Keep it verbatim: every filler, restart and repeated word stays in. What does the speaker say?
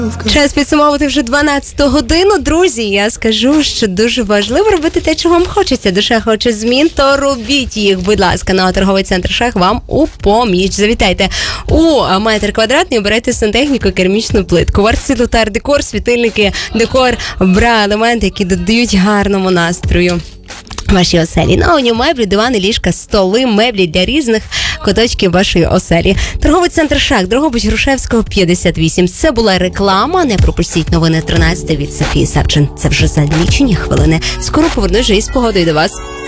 Час підсумовувати вже дванадцяту годину. Друзі, я скажу, що дуже важливо робити те, чого вам хочеться. Душа хоче змін, то робіть їх, будь ласка. Ну а торговий центр «Шах» вам у поміч. Завітайте у метр квадратний, обирайте сантехніку, керамічну плитку. Варцилут, арт-декор, світильники, декор, бра, елементи, які додають гарному настрою вашій оселі. Наоні меблі, дивани, ліжка, столи, меблі для різних куточків вашої оселі. Торговий центр «Шах», Дрогобич, Грушевського, п'ятдесят вісім. Це була реклама. Не пропустіть новини тринадцяти від Софії Савчин. Це вже за лічені хвилини. Скоро повернусь вже із погодою до вас.